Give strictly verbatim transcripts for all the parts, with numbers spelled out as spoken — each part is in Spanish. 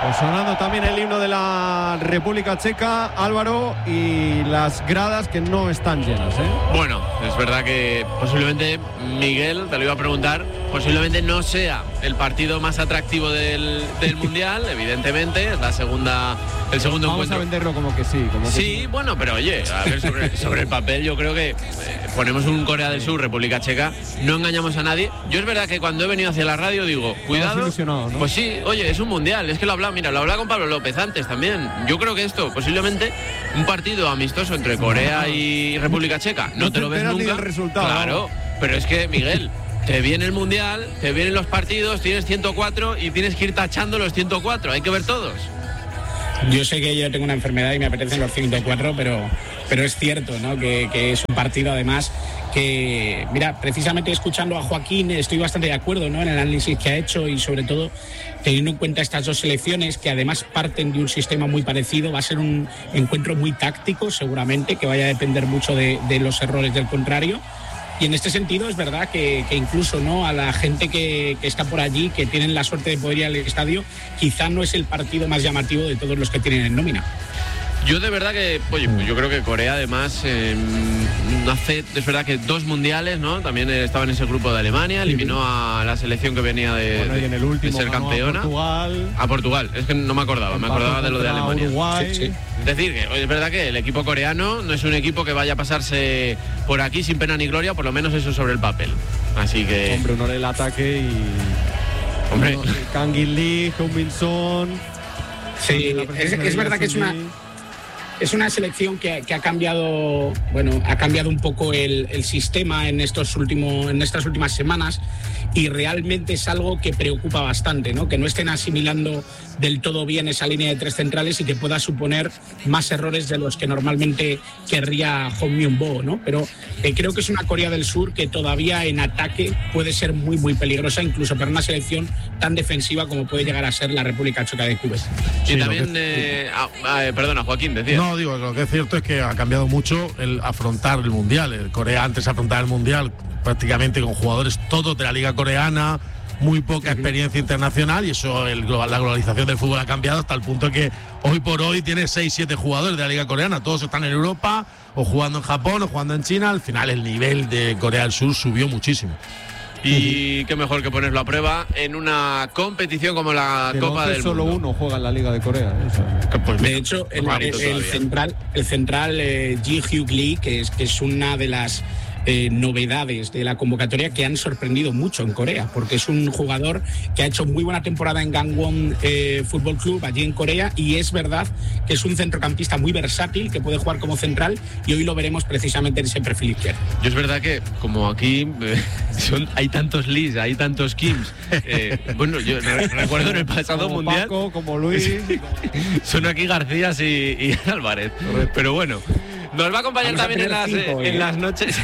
Pues sonando también el himno de la República Checa, Álvaro, y las gradas que no están llenas, ¿eh? Bueno, es verdad que posiblemente, Miguel, te lo iba a preguntar, posiblemente no sea el partido más atractivo del, del Mundial, evidentemente, es la segunda, el segundo Vamos encuentro. a venderlo como que sí. Como que Sí, sí. bueno, pero oye, a ver, sobre, sobre el papel yo creo que eh, ponemos un Corea del Sur, República Checa, no engañamos a nadie. Yo es verdad que cuando he venido hacia la radio digo, cuidado, ilusionado, ¿no? pues sí, oye, es un Mundial, es que lo hablaba, mira, lo hablaba con Pablo López antes también. Yo creo que esto, posiblemente, un partido amistoso entre Corea y República Checa, no, No te te lo ves enteras ni nunca. del resultado, Claro, pero es que, Miguel, te viene el Mundial, te vienen los partidos, tienes ciento cuatro y tienes que ir tachando los ciento cuatro, hay que ver todos. Yo sé que yo tengo una enfermedad y me apetecen los ciento cuatro, pero, pero es cierto, ¿no? Que, que es un partido además que, mira, precisamente escuchando a Joaquín estoy bastante de acuerdo, ¿no? En el análisis que ha hecho y sobre todo teniendo en cuenta estas dos selecciones que además parten de un sistema muy parecido. Va a ser un encuentro muy táctico seguramente, que vaya a depender mucho de, de los errores del contrario. Y en este sentido es verdad que, que incluso no a la gente que, que está por allí, que tienen la suerte de poder ir al estadio, quizá no es el partido más llamativo de todos los que tienen en nómina. Yo de verdad que, oye, pues yo creo que Corea además eh, hace, es verdad que dos mundiales, ¿no? También estaba en ese grupo de Alemania, eliminó a la selección que venía de, bueno, y en el último de ser campeona. A Portugal. A Portugal, es que no me acordaba, me acordaba de lo de Alemania. Uruguay. Sí, sí. Es decir, que es verdad que el equipo coreano no es un equipo que vaya a pasarse por aquí sin pena ni gloria, por lo menos eso sobre el papel. Así que... Hombre, honor el ataque y... Hombre. No, Kang In Lee, Heung Min Son... Sí, es, es verdad que es una... Es una selección que, que ha cambiado, bueno, ha cambiado un poco el, el sistema en estos últimos, en estas últimas semanas, y realmente es algo que preocupa bastante, ¿no? Que no estén asimilando del todo bien esa línea de tres centrales y que pueda suponer más errores de los que normalmente querría Hong Myung-bo, ¿no? Pero eh, creo que es una Corea del Sur que todavía en ataque puede ser muy, muy peligrosa, incluso para una selección tan defensiva como puede llegar a ser la República Checa de Cuba. Y Sí, también, que... eh, ah, ah, perdona, Joaquín, decía. No, digo, lo que es cierto es que ha cambiado mucho el afrontar el Mundial. El Corea antes afrontaba el Mundial prácticamente con jugadores todos de la Liga Coreana, muy poca experiencia internacional, y eso, el, la globalización del fútbol ha cambiado hasta el punto que hoy por hoy tiene seis siete jugadores de la Liga Coreana, todos están en Europa, o jugando en Japón, o jugando en China. Al final el nivel de Corea del Sur subió muchísimo. Y qué mejor que ponerlo a prueba en una competición como la De Copa del solo Mundo. uno juega en la Liga de Corea, ¿eh? O sea, Pues De mira, hecho, el, clarito el todavía. central, el central eh, Ji-Hyuk Lee, que es, que es una de las eh, novedades de la convocatoria que han sorprendido mucho en Corea, porque es un jugador que ha hecho muy buena temporada en Gangwon eh, Fútbol Club allí en Corea, y es verdad que es un centrocampista muy versátil que puede jugar como central, y hoy lo veremos precisamente en ese perfil izquierdo. Yo es verdad que como aquí eh, son, hay tantos Lees, hay tantos Kims. Eh, bueno, yo re- recuerdo en el pasado como mundial Paco, como Luis. son aquí Garcías y, y Álvarez. Pero bueno, nos va a acompañar Vamos a también en tener las, cinco, eh, en ¿eh? las noches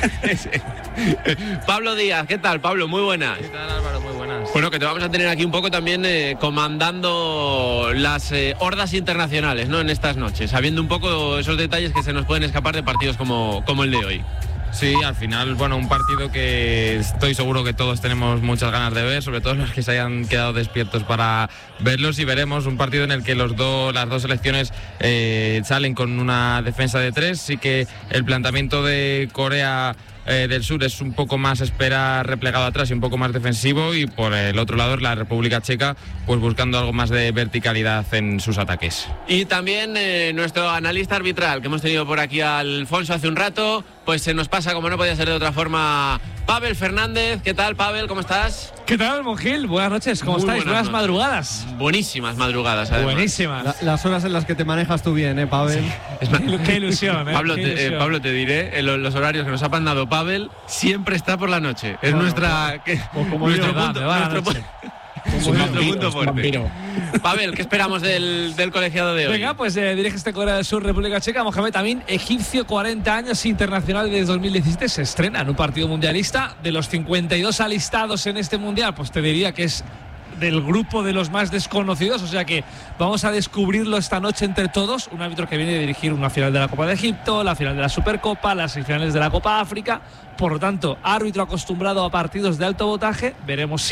Pablo Díaz. ¿Qué tal, Pablo? Muy buenas. ¿Qué tal, Álvaro? Muy buenas. Bueno, que te vamos a tener aquí un poco también eh, comandando las eh, hordas internacionales, ¿no? En estas noches, sabiendo un poco esos detalles que se nos pueden escapar de partidos como, como el de hoy. Sí, al final, bueno, un partido que estoy seguro que todos tenemos muchas ganas de ver, sobre todo los que se hayan quedado despiertos para verlos, y veremos un partido en el que los dos, las dos selecciones eh, salen con una defensa de tres. Sí que el planteamiento de Corea eh, del Sur es un poco más esperar replegado atrás y un poco más defensivo, y por el otro lado la República Checa pues buscando algo más de verticalidad en sus ataques. Y también eh, nuestro analista arbitral, que hemos tenido por aquí a Alfonso hace un rato, pues se nos pasa, como no podía ser de otra forma, Pavel Fernández. ¿Qué tal, Pavel? ¿Cómo estás? ¿Qué tal, Monjil? Buenas noches, ¿cómo Muy estáis? buenas Buenas, noches. madrugadas. Buenísimas madrugadas, además. Buenísimas. La- las horas en las que te manejas tú bien, ¿eh, Pavel? Es más, Qué ilusión, ¿eh? Pablo, Qué te, eh, ilusión. Pablo, te diré, en lo- los horarios que nos ha mandado Pavel, siempre está por la noche. Es Bueno, nuestra... que- pues como nuestro yo. Me va, punto, me va la nuestro noche. pu- Es un nuestro vampiro, punto es un fuerte. vampiro. Pavel, ¿qué esperamos del, del colegiado de hoy? Venga, pues eh, dirige este Corea del Sur, República Checa. Mohamed Amin, egipcio, cuarenta años, internacional desde dos mil diecisiete, se estrena en un partido mundialista. De los cincuenta y dos alistados en este mundial, pues te diría que es del grupo de los más desconocidos, o sea que vamos a descubrirlo esta noche entre todos. Un árbitro que viene de dirigir una final de la Copa de Egipto, la final de la Supercopa, las semifinales de la Copa África, por lo tanto, árbitro acostumbrado a partidos de alto voltaje. Veremos si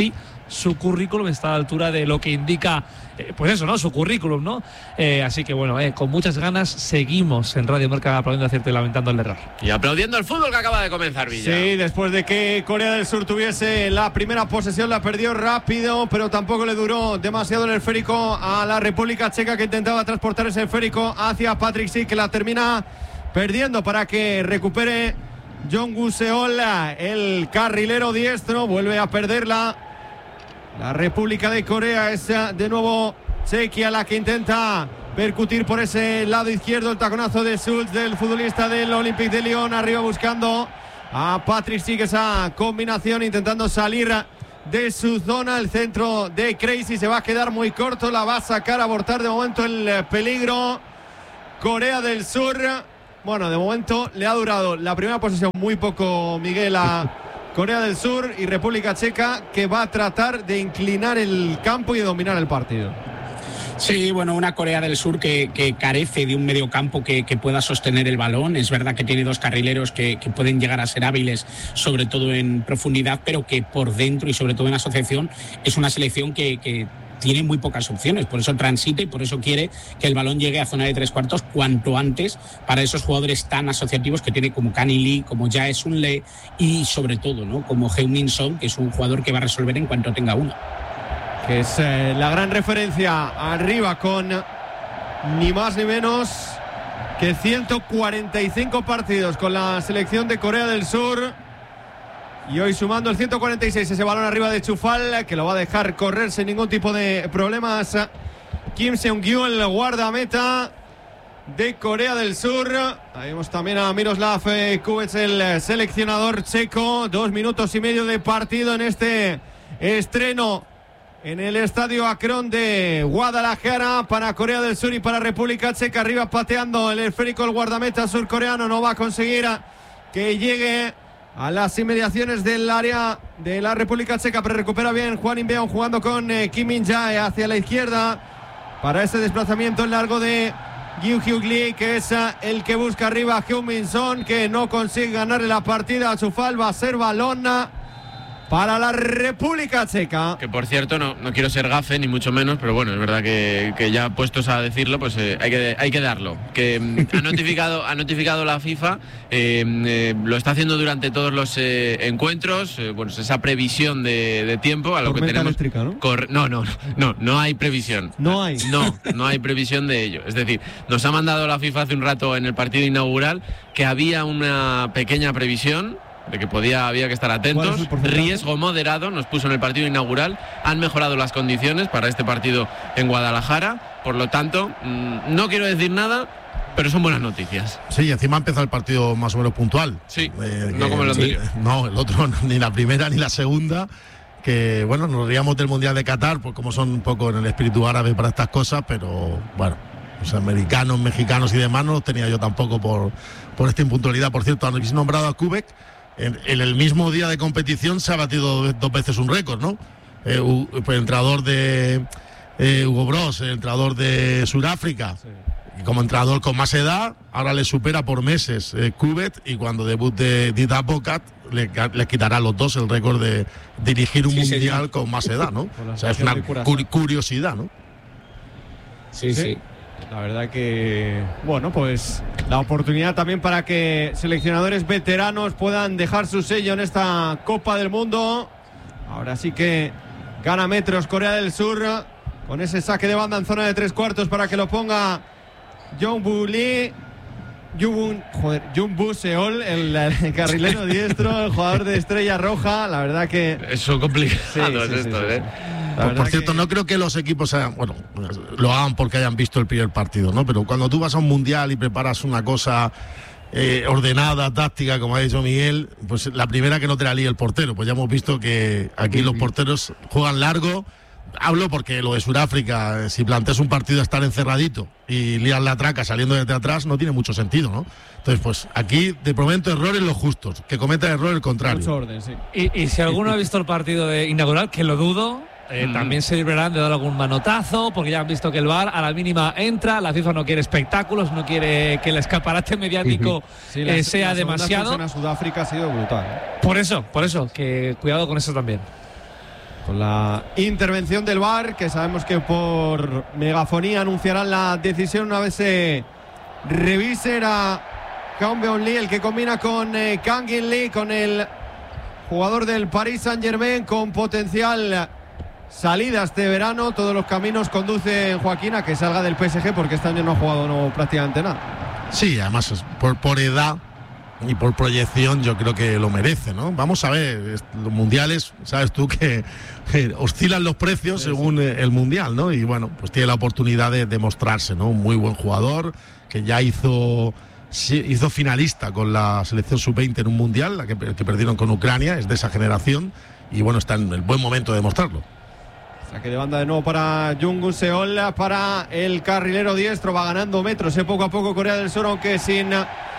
su currículum está a la altura de lo que indica, eh, pues eso, ¿no? Su currículum, ¿no? Eh, así que bueno, eh, con muchas ganas seguimos en Radio Marca aplaudiendo acierto y lamentando el error. Y aplaudiendo el fútbol que acaba de comenzar, Villa. Sí, después de que Corea del Sur tuviese la primera posesión, la perdió rápido, pero tampoco le duró demasiado el esférico a la República Checa, que intentaba transportar ese esférico hacia Patrick Schick, que la termina perdiendo para que recupere Jong-Woo Seol, el carrilero diestro. Vuelve a perderla la República de Corea. Es de nuevo Chequia la que intenta percutir por ese lado izquierdo. El taconazo de Schultz, del futbolista del Olympique de Lyon, arriba buscando a Patrick Schick, esa combinación, intentando salir de su zona. El centro de Crazy se va a quedar muy corto, la va a sacar, a abortar de momento el peligro Corea del Sur. Bueno, de momento le ha durado la primera posesión muy poco, Miguel, a Corea del Sur, y República Checa, que va a tratar de inclinar el campo y de dominar el partido. Sí, bueno, una Corea del Sur que, que carece de un mediocampo que, que pueda sostener el balón. Es verdad que tiene dos carrileros que, que pueden llegar a ser hábiles, sobre todo en profundidad, pero que por dentro y sobre todo en asociación es una selección que, que tiene muy pocas opciones. Por eso transita y por eso quiere que el balón llegue a zona de tres cuartos cuanto antes para esos jugadores tan asociativos que tiene, como Kang Lee, como Jae Sun Lee, y sobre todo, ¿no?, como Heung-min Son, que es un jugador que va a resolver en cuanto tenga uno. Que es eh, la gran referencia arriba, con ni más ni menos que ciento cuarenta y cinco partidos con la selección de Corea del Sur. Y hoy sumando el ciento cuarenta y seis, ese balón arriba de Chufal, que lo va a dejar correr sin ningún tipo de problemas Kim Seung-gyu, el guardameta de Corea del Sur. Ahí vemos también a Miroslav Kubec, el seleccionador checo. Dos minutos y medio de partido en este estreno en el estadio Akron de Guadalajara para Corea del Sur y para República Checa. Arriba pateando el esférico el guardameta surcoreano, no va a conseguir que llegue a las inmediaciones del área de la República Checa, pero recupera bien Hwang In-beom jugando con eh, Kim Min-jae hacia la izquierda para ese desplazamiento en largo de Kyung-hyuk Lee, que es uh, el que busca arriba a Heung-min Son, que no consigue ganarle la partida a Chufal. Va a ser balón para la República Checa. Que por cierto, no, no quiero ser gafe, ni mucho menos, pero bueno, es verdad que, que ya puestos a decirlo, pues eh, hay, que, hay que darlo. Que mm, ha notificado ha notificado la FIFA, eh, eh, lo está haciendo durante todos los eh, encuentros, eh, bueno, esa previsión de, de tiempo a lo Tormenta que tenemos. Eléctrica, ¿no? Cor- no, no, no, no hay previsión. No hay. No, no hay previsión de ello. Es decir, nos ha mandado la FIFA hace un rato en el partido inaugural que había una pequeña previsión de que podía había que estar atentos. Riesgo moderado nos puso en el partido inaugural. Han mejorado las condiciones para este partido en Guadalajara. Por lo tanto, mmm, no quiero decir nada, pero son buenas noticias. Sí, encima ha empezado el partido más o menos puntual. Sí, eh, no como el anterior. Sí, no, el otro, ni la primera ni la segunda. Que bueno, nos reíamos del Mundial de Qatar, pues como son un poco en el espíritu árabe para estas cosas, pero bueno, los americanos, mexicanos y demás no los tenía yo tampoco por, por esta impuntualidad. Por cierto, habéis nombrado a Kubec. En, en el mismo día de competición se ha batido dos veces un récord, ¿no? Eh, u, pues el entrenador de eh, Hugo Bross, el entrenador de Sudáfrica, sí. Y como entrenador con más edad, ahora le supera por meses eh, Kubec, y cuando debute Didier Bocat le, le quitará a los dos el récord de dirigir un sí, mundial señor. Con más edad, ¿no? O sea, es una cur- curiosidad, ¿no? Sí, sí. sí. La verdad que, bueno, pues la oportunidad también para que seleccionadores veteranos puedan dejar su sello en esta Copa del Mundo. Ahora sí que gana metros Corea del Sur con ese saque de banda en zona de tres cuartos para que lo ponga Jong-woo Lee. Jung, joder, Jong-woo Seol, el, el carrilero diestro, el jugador de Estrella Roja. La verdad que eso complicado sí, sí, es esto, sí, sí, ¿eh? Sí. Pues por cierto, que... no creo que los equipos hayan, bueno, lo hagan porque hayan visto el primer partido, ¿no? Pero cuando tú vas a un mundial y preparas una cosa eh, ordenada, táctica, como ha dicho Miguel, pues la primera que no te la lía el portero. Pues ya hemos visto que aquí los porteros juegan largo. Hablo porque lo de Sudáfrica, si planteas un partido a estar encerradito y lías la traca saliendo desde atrás, no tiene mucho sentido, ¿no? Entonces, pues aquí te prometo errores los justos, que cometa error el contrario. Mucho orden, sí. Y, y si alguno ha visto el partido de inaugural, que lo dudo, eh, mm. también se librarán de dar algún manotazo, porque ya han visto que el V A R a la mínima entra. La FIFA no quiere espectáculos, no quiere que el escaparate mediático sí, la, eh, sea la demasiado. La Sudáfrica ha sido brutal. ¿eh? Por eso, por eso, que cuidado con eso también. con la intervención del V A R, que sabemos que por megafonía anunciarán la decisión una vez se revise. Era Cambeon Lee el que combina con eh, Kangin Lee, con el jugador del Paris Saint-Germain con potencial salida este verano. Todos los caminos conducen, Joaquín, a que salga del P S G, porque este año no ha jugado no, prácticamente nada. Sí, además por, por edad y por proyección yo creo que lo merece, ¿no? Vamos a ver, los mundiales, sabes tú que, que oscilan los precios sí, según sí. el mundial, ¿no? Y bueno, pues tiene la oportunidad de demostrarse, ¿no? Un muy buen jugador que ya hizo sí, hizo finalista con la selección sub veinte en un mundial, la que, que perdieron con Ucrania, es de esa generación y bueno, está en el buen momento de demostrarlo. Saque de banda de nuevo para Jung Seol, para el carrilero diestro, va ganando metros eh, poco a poco Corea del Sur, aunque sin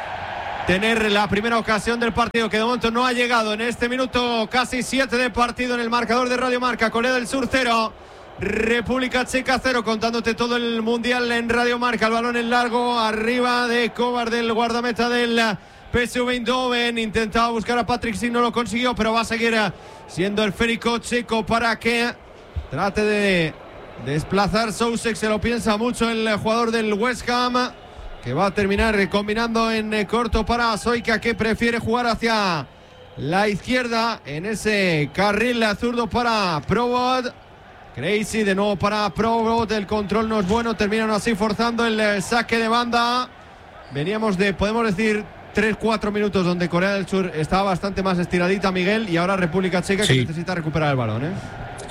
tener la primera ocasión del partido, que de momento no ha llegado en este minuto casi siete de partido en el marcador de Radio Marca. Corea del Sur cero, República Checa cero, contándote todo el mundial en Radio Marca. El balón en largo, arriba de Kovar, del guardameta del P S V Eindhoven. Intentaba buscar a Patrick Schick, no lo consiguió, pero va a seguir siendo el esférico checo para que trate de desplazar Soucek. Se lo piensa mucho el jugador del West Ham, que va a terminar combinando en corto para Soika, que prefiere jugar hacia la izquierda en ese carril zurdo para Probot. Crazy de nuevo para Probot, el control no es bueno, terminan así forzando el saque de banda. Veníamos de, podemos decir, tres cuatro minutos donde Corea del Sur estaba bastante más estiradita, Miguel, y ahora República Checa sí. que necesita recuperar el balón, ¿eh?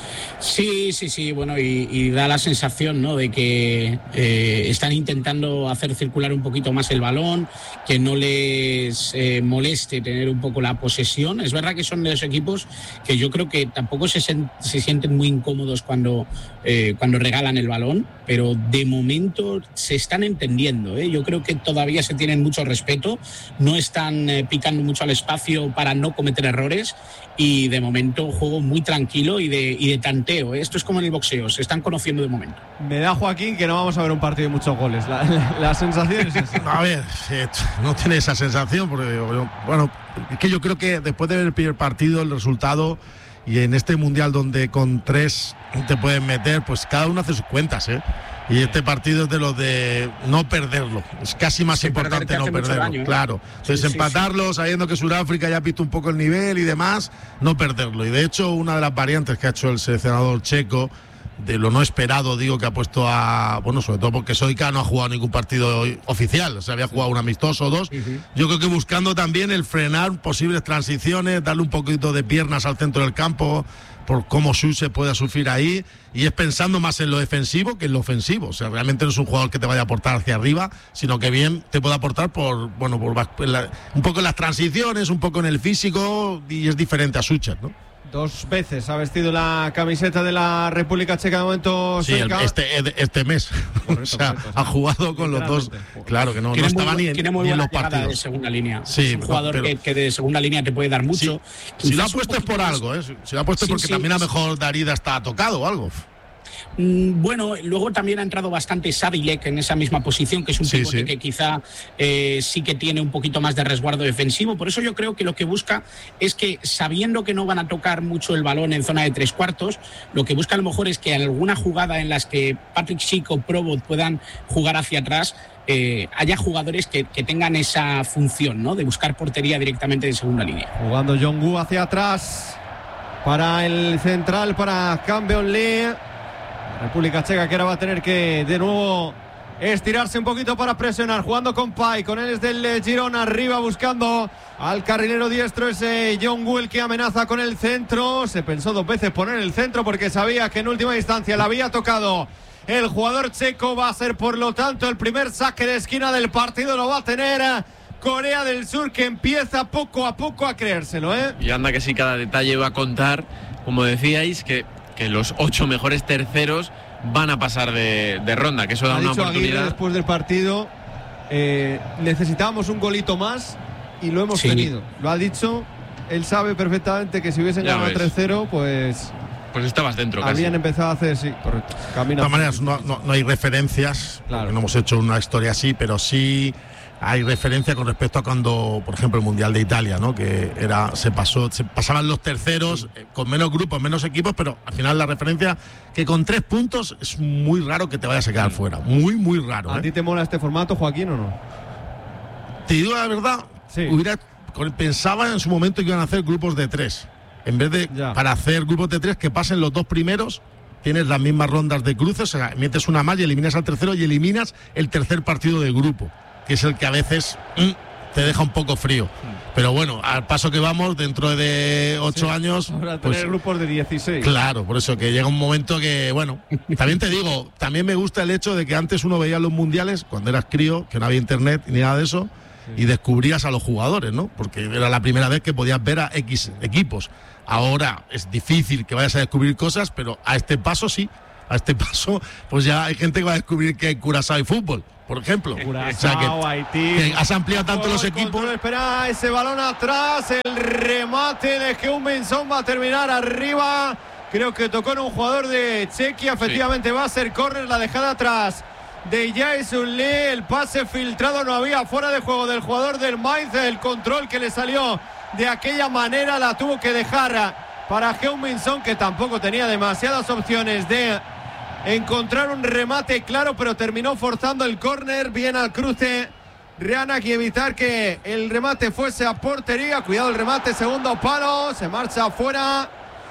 Sí, sí, sí, bueno, y, y da la sensación, ¿no?, de que eh, están intentando hacer circular un poquito más el balón, que no les eh, moleste tener un poco la posesión. Es verdad que son de los equipos que yo creo que tampoco se, sen- se sienten muy incómodos cuando, eh, cuando regalan el balón, pero de momento se están entendiendo, ¿eh? Yo creo que todavía se tienen mucho respeto, no están eh, picando mucho al espacio para no cometer errores, y de momento un juego muy tranquilo y de, y de tanteo, ¿eh? Esto es como en el boxeo, se están conociendo de momento. Me da, Joaquín, que no vamos a ver un partido de muchos goles. La, la, la sensación es esa. A ver, no tiene esa sensación, porque bueno, es que yo creo que después de ver el primer partido, el resultado, y en este mundial donde con tres te pueden meter, pues cada uno hace sus cuentas, ¿eh? Y este partido es de los de no perderlo. Es casi más sí, importante perder, no perderlo, daño, ¿eh? Claro. Entonces sí, empatarlo, sí, sí. sabiendo que Sudáfrica ya ha visto un poco el nivel y demás, no perderlo. Y de hecho, una de las variantes que ha hecho el seleccionador checo, de lo no esperado, digo, que ha puesto a, bueno, sobre todo porque Soika no ha jugado ningún partido oficial, o sea, había jugado un amistoso o dos. Uh-huh. Yo creo que buscando también el frenar posibles transiciones, darle un poquito de piernas al centro del campo, por cómo Su se pueda sufrir ahí, y es pensando más en lo defensivo que en lo ofensivo. O sea, realmente no es un jugador que te vaya a aportar hacia arriba, sino que bien te puede aportar por, bueno, por la, un poco en las transiciones, un poco en el físico, y es diferente a Sucher, ¿no? Dos veces ha vestido la camiseta de la República Checa de momento. Sí, el, este, este mes. Correcto, o sea, correcto, ha jugado con los dos. Claro que no, no estaba ni en, tiene muy ni en buena los partidos. De segunda línea. Sí, es un jugador pero, que, que de segunda línea te puede dar mucho. Sí, si lo ha puesto es por más, algo, ¿eh? Si lo ha puesto es sí, porque sí, también a lo mejor Darida está tocado o algo. Bueno, luego también ha entrado bastante Sadilek en esa misma posición, que es un sí, pivote sí. que quizá eh, sí que tiene un poquito más de resguardo defensivo. Por eso yo creo que lo que busca es que, sabiendo que no van a tocar mucho el balón en zona de tres cuartos, lo que busca a lo mejor es que en alguna jugada en las que Patrick Schick o Probot puedan jugar hacia atrás, eh, haya jugadores que, que tengan esa función, ¿no?, de buscar portería directamente de segunda línea. Jugando Jong-Woo hacia atrás para el central, para Cambeon Lee. República Checa, que ahora va a tener que de nuevo estirarse un poquito para presionar, jugando con Pai, con él es del Girona, arriba buscando al carrilero diestro, ese Jong-Woo, el que amenaza con el centro. Se pensó dos veces poner el centro porque sabía que en última instancia la había tocado el jugador checo. Va a ser, por lo tanto, el primer saque de esquina del partido, lo va a tener Corea del Sur, que empieza poco a poco a creérselo, ¿eh? Y anda que sí, cada detalle va a contar, como decíais, que que los ocho mejores terceros van a pasar de, de ronda, que eso da ha una dicho oportunidad. Aguirre después del partido, eh, necesitábamos un golito más y lo hemos sí. tenido. Lo ha dicho, él sabe perfectamente que si hubiesen ganado tres cero, pues... Pues estabas dentro habían casi. empezado a hacer, sí, correcto. Camina de todas maneras, no, no, no hay referencias, claro. No hemos hecho una historia así, pero sí hay referencia con respecto a cuando, por ejemplo, el Mundial de Italia, ¿no? Que era, se pasó, se pasaban los terceros eh, con menos grupos, menos equipos, pero al final la referencia que con tres puntos es muy raro que te vayas a quedar fuera, muy, muy raro. ¿A ¿eh? ti te mola este formato, Joaquín, o no? Te digo la verdad, sí. hubiera, pensaba en su momento que iban a hacer grupos de tres, en vez de ya. para hacer grupos de tres que pasen los dos primeros. Tienes las mismas rondas de cruces, o sea, metes una más y eliminas al tercero y eliminas el tercer partido de grupo, que es el que a veces mm, te deja un poco frío. Pero bueno, al paso que vamos, dentro de ocho sí, años... Ahora pues, tener grupos de dieciséis. Claro, por eso que llega un momento que, bueno, también te digo, también me gusta el hecho de que antes uno veía los mundiales, cuando eras crío, que no había internet ni nada de eso, sí. y descubrías a los jugadores, ¿no? Porque era la primera vez que podías ver a X equipos. Ahora es difícil que vayas a descubrir cosas, pero a este paso sí. A este paso, pues ya hay gente que va a descubrir que en Curazao hay fútbol, por ejemplo. Curazao, o sea que, Haití. Que has ampliado tanto oh, los equipos. Control, espera ese balón atrás, el remate de Heung-min-Son va a terminar arriba. Creo que tocó en un jugador de Chequia, efectivamente sí. va a ser córner, la dejada atrás de Jae-Sun Lee, el pase filtrado, no había fuera de juego del jugador del Mainz, el control que le salió de aquella manera la tuvo que dejar para Heung-min-Son, que tampoco tenía demasiadas opciones de encontrar un remate claro, pero terminó forzando el córner, bien al cruce Rianak y evitar que el remate fuese a portería. Cuidado el remate, segundo palo, se marcha afuera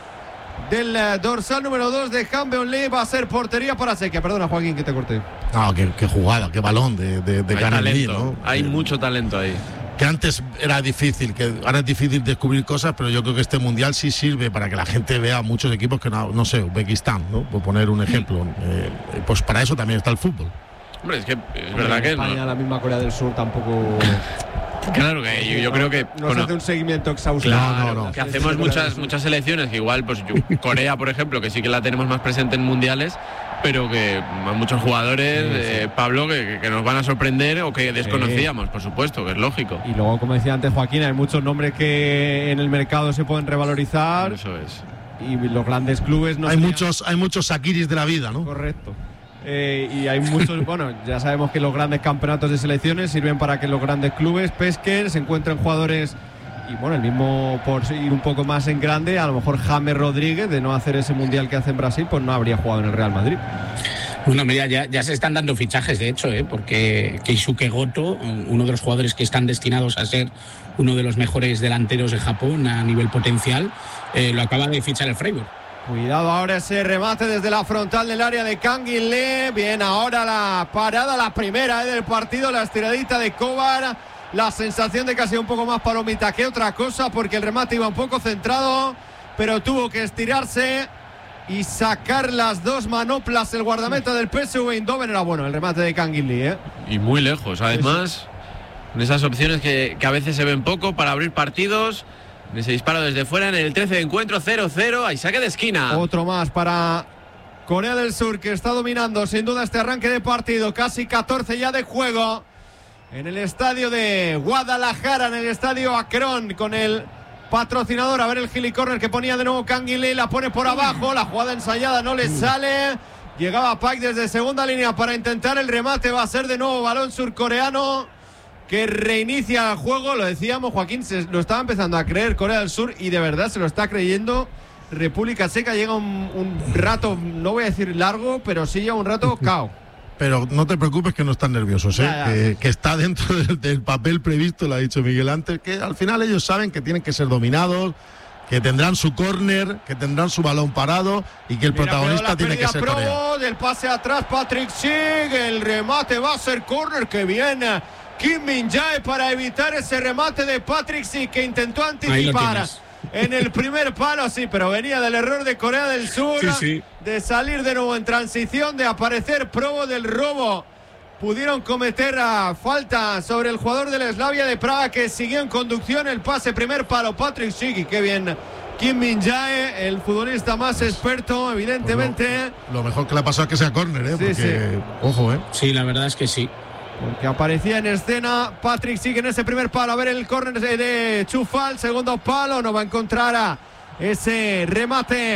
del dorsal número dos de Hambeon Lee, va a ser portería para Chequia. Perdona, Joaquín, que te corté. No, qué, qué jugada, qué balón de, de, de Hay Lee, ¿no? Hay mucho talento ahí. Que antes era difícil, que ahora es difícil descubrir cosas, pero yo creo que este mundial sí sirve para que la gente vea muchos equipos que no, no sé, Uzbekistán, ¿no? Por poner un ejemplo. Eh, pues para eso también está el fútbol. Hombre, es que es verdad que España, no. La misma Corea del Sur tampoco. Claro que yo, yo creo que no se hace un seguimiento exhaustivo. Claro, no, no. Que hacemos muchas muchas selecciones que igual, pues yo, Corea, por ejemplo, que sí que la tenemos más presente en mundiales, pero que hay muchos jugadores, sí, sí. Eh, Pablo, que, que nos van a sorprender o que desconocíamos, sí. por supuesto, que es lógico. Y luego, como decía antes Joaquín, hay muchos nombres que en el mercado se pueden revalorizar. Eso es. Y los grandes clubes no hay serían... muchos hay muchos Sakiris de la vida, ¿no? Correcto. Eh, y hay muchos, bueno, ya sabemos que los grandes campeonatos de selecciones sirven para que los grandes clubes pesquen, se encuentren jugadores. Y bueno, el mismo, por ir un poco más en grande, a lo mejor James Rodríguez, de no hacer ese mundial que hace en Brasil, pues no habría jugado en el Real Madrid. Bueno, mira, ya, ya se están dando fichajes, de hecho, ¿eh? Porque Keisuke Goto, uno de los jugadores que están destinados a ser uno de los mejores delanteros de Japón a nivel potencial, eh, lo acaba de fichar el Freiburg. Cuidado ahora ese remate desde la frontal del área de Kang In-lee. Bien, ahora la parada, la primera eh, del partido, la estiradita de Kovar. La sensación de que ha sido un poco más palomita que otra cosa, porque el remate iba un poco centrado, pero tuvo que estirarse y sacar las dos manoplas el guardameta del P S V Eindhoven. Era bueno el remate de Kang In-lee, ¿eh? Y muy lejos, además, en esas opciones que, que a veces se ven poco para abrir partidos. Ese disparo desde fuera en el trece de encuentro, cero cero, hay saque de esquina. Otro más para Corea del Sur, que está dominando sin duda este arranque de partido. Casi catorce ya de juego en el estadio de Guadalajara, en el estadio Akron, con el patrocinador. A ver el gilicorner que ponía de nuevo Kang In-lee, la pone por abajo, la jugada ensayada no le sale. Llegaba Paik desde segunda línea para intentar el remate, va a ser de nuevo balón surcoreano que reinicia el juego. Lo decíamos, Joaquín, se lo estaba empezando a creer Corea del Sur y de verdad se lo está creyendo República Checa. Llega un, un rato, no voy a decir largo, pero sí llega un rato cao. Pero no te preocupes que no están nerviosos, ¿eh? Ya, ya. Que, que está dentro del, del papel previsto, lo ha dicho Miguel antes, que al final ellos saben que tienen que ser dominados, que tendrán su córner, que tendrán su balón parado y que el Mira, protagonista tiene que ser Corea. Del pase atrás, Patrick Schick, el remate va a ser córner, que viene Kim Min-jae para evitar ese remate de Patrick Schick, que intentó anticipar en el primer palo, sí, pero venía del error de Corea del Sur, sí, sí. de salir de nuevo en transición, de aparecer probo del robo. Pudieron cometer a falta sobre el jugador del Slavia de Praga, que siguió en conducción. El pase, primer palo, Patrick Schick, y qué bien Kim Min-jae, el futbolista más experto, evidentemente. Pues lo, lo mejor que le ha pasado es que sea córner, ¿eh? Sí, Porque, sí. ojo, ¿eh? Sí, la verdad es que sí. Porque aparecía en escena Patrick Schick en ese primer palo. A ver el córner de Chufal, segundo palo, no va a encontrar a ese remate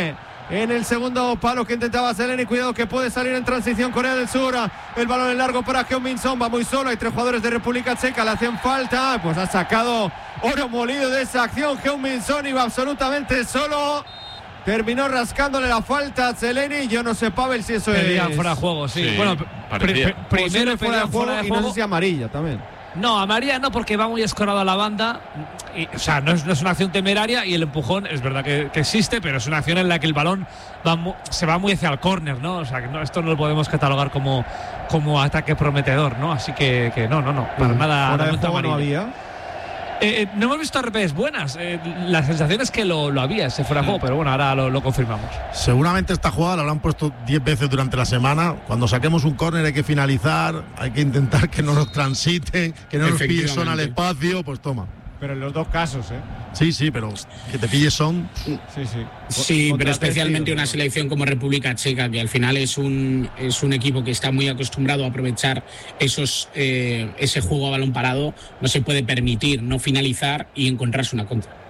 en el segundo palo que intentaba Zeleny. Cuidado que puede salir en transición Corea del Sur. El balón en largo para Heung-min Son. Va muy solo. Hay tres jugadores de República Checa. Le hacen falta. Pues ha sacado oro molido de esa acción. Heung-min Son iba absolutamente solo. Terminó rascándole la falta a Zeleny. Yo no sé, Pavel, si eso pedían es fuera de juego, sí. Sí, bueno, pr pr primero fuera de juego, fuera de juego y no sé si amarilla también. No, amarilla no, porque va muy escorado a la banda. Y, o sea, no es, no es una acción temeraria y el empujón es verdad que, que existe, pero es una acción en la que el balón va mu se va muy hacia el córner, ¿no? O sea, que no, esto no lo podemos catalogar como, como ataque prometedor, ¿no? Así que, que no, no, no, para mm, nada. Fuera de juego no había. Eh, eh, no hemos visto R P S buenas. Eh, la sensación es que lo, lo había ese fuera de juego, pero bueno, ahora lo, lo confirmamos. Seguramente esta jugada la habrán puesto diez veces durante la semana. Cuando saquemos un córner hay que finalizar, hay que intentar que no nos transiten, que no nos pille Son al espacio, pues toma. Pero en los dos casos, ¿eh? Sí, sí, pero que te pille Son. Sí, sí. Sí, pero especialmente una selección como República Checa, que al final es un, es un equipo que está muy acostumbrado a aprovechar esos, eh, ese juego a balón parado. No se puede permitir no finalizar y encontrarse una contra.